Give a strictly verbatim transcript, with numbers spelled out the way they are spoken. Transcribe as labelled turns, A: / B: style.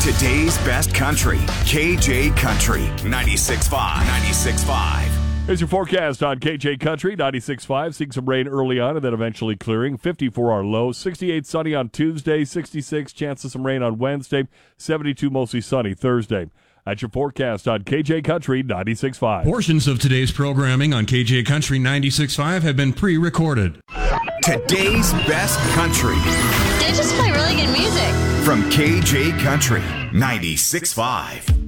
A: Today's best country, K J Country, ninety-six point five. ninety-six point five.
B: Here's your forecast on K J Country, ninety-six point five. Seeing some rain early on and then eventually clearing. fifty for our low. sixty-eight sunny on Tuesday. sixty-six chance of some rain on Wednesday. seventy-two mostly sunny Thursday. That's your forecast on K J Country, ninety-six point five.
C: Portions of today's programming on K J Country ninety-six point five have been pre-recorded.
A: Today's best country.
D: They just play really good music.
A: From K J Country, ninety-six point five.